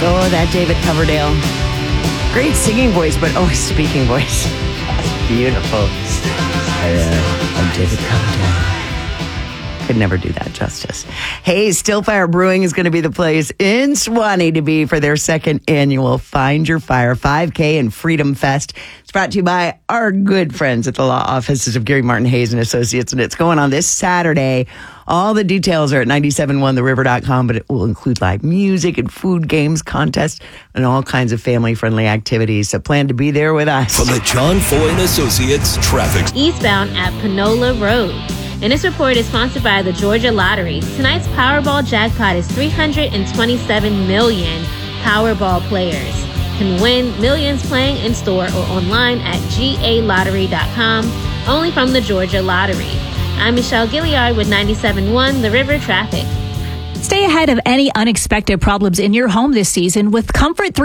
Oh, that David Coverdale. Great singing voice, but always speaking voice. That's beautiful. I'm David Coverdale. Could never do that justice. Hey, Stillfire Brewing is going to be the place in Suwannee to be for their second annual Find Your Fire 5K and Freedom Fest. It's brought to you by our good friends at the law offices of Gary Martin Hayes and Associates, and it's going on this Saturday. All the details are at 971theriver.com, but it will include live music and food, games, contests, and all kinds of family-friendly activities. So plan to be there with us. From the John Foy and Associates Traffic. Eastbound at Panola Road. And this report is sponsored by the Georgia Lottery. Tonight's Powerball jackpot is $327 million. Powerball players can win millions playing in store or online at galottery.com, only from the Georgia Lottery. I'm Michelle Gilliard with 97.1 The River Traffic. Stay ahead of any unexpected problems in your home this season with Comfort 3.